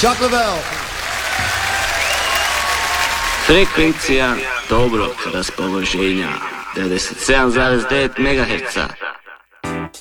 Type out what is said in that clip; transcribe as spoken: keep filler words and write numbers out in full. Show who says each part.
Speaker 1: Chuck Leavell.
Speaker 2: Frekvencija dobrog raspoloženja devedeset sedam zarez devet megaherca.